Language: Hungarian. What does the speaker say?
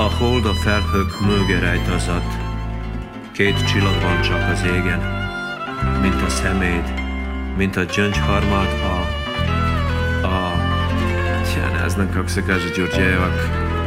A hold a felhők mögé rejtezett, két csillag van csak az égen, mint a szeméd, mint a gyöngyharmad a... Ja, ne znam kako se kaže Đurđevak.